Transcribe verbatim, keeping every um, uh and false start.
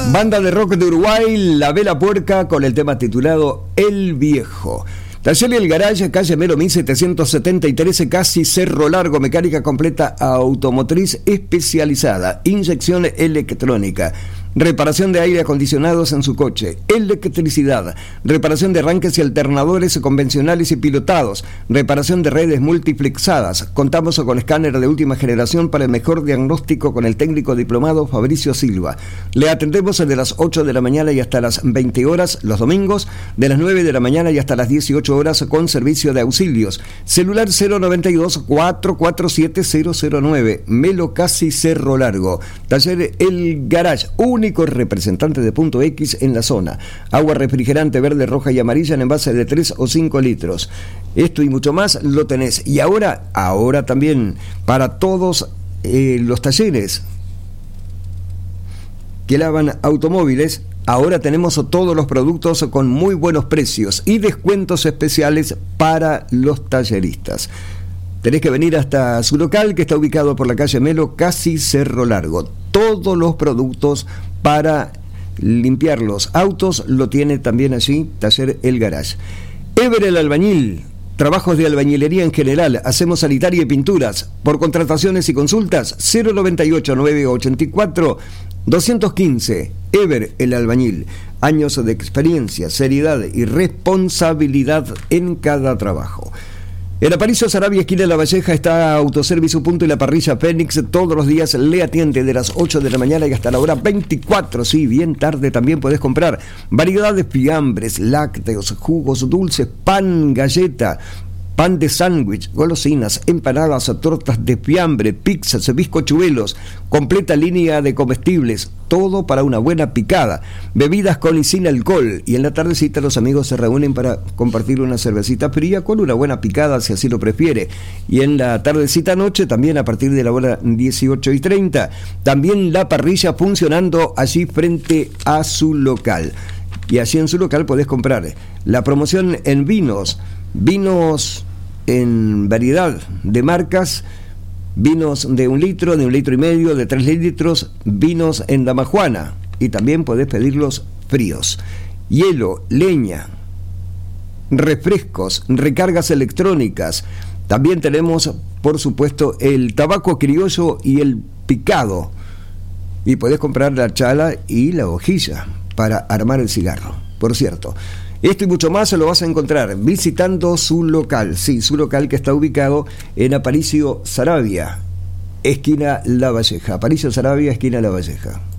Banda de rock de Uruguay, La Vela Puerca, con el tema titulado El Viejo. Taller El Garage, calle Melo mil setecientos setenta y tres, casi Cerro Largo, mecánica completa automotriz especializada, inyección electrónica, reparación de aire acondicionados en su coche, electricidad, reparación de arranques y alternadores convencionales y pilotados, reparación de redes multiplexadas. Contamos con escáner de última generación para el mejor diagnóstico con el técnico diplomado Fabricio Silva. Le atendemos de las ocho de la mañana y hasta las veinte horas los domingos, de las nueve de la mañana y hasta las dieciocho horas con servicio de auxilios. Celular cero noventa y dos, cuatro cuatro siete, cero cero nueve, Melo casi Cerro Largo. Taller El Garage, único representante de Punto X en la zona. Agua refrigerante verde, roja y amarilla en envase de tres o cinco litros. Esto y mucho más lo tenés. Y ahora, ahora también para todos eh, los talleres que lavan automóviles, ahora tenemos todos los productos con muy buenos precios y descuentos especiales para los talleristas. Tenés que venir hasta su local, que está ubicado por la calle Melo, casi Cerro Largo. Todos los productos para limpiar los autos lo tiene también allí, Taller El Garage. Ever el Albañil, trabajos de albañilería en general, hacemos sanitaria y pinturas. Por contrataciones y consultas, cero noventa y ocho, nueve ochenta y cuatro, doscientos quince. Ever el Albañil, años de experiencia, seriedad y responsabilidad en cada trabajo. En Aparicio Sarabia, esquina de La Valleja, está Autoservicio Punto y la parrilla Fénix. Todos los días le atiende de las ocho de la mañana y hasta la hora veinticuatro. Sí, bien tarde también podés comprar variedad de fiambres, lácteos, jugos dulces, pan, galleta, pan de sándwich, golosinas, empanadas, tortas de fiambre, pizzas, bizcochuelos, completa línea de comestibles, todo para una buena picada, bebidas con y sin alcohol, y en la tardecita los amigos se reúnen para compartir una cervecita fría con una buena picada si así lo prefiere, y en la tardecita noche también a partir de la hora dieciocho y treinta, también la parrilla funcionando allí frente a su local, y allí en su local podés comprar la promoción en vinos, vinos en variedad de marcas, vinos de un litro, de un litro y medio, de tres litros, vinos en damajuana, y también podés pedirlos fríos. Hielo, leña, refrescos, recargas electrónicas. También tenemos, por supuesto, el tabaco criollo y el picado. Y podés comprar la chala y la hojilla para armar el cigarro, por cierto. Esto y mucho más se lo vas a encontrar visitando su local, sí, su local que está ubicado en Aparicio Sarabia, esquina La Valleja. Aparicio Sarabia, esquina La Valleja.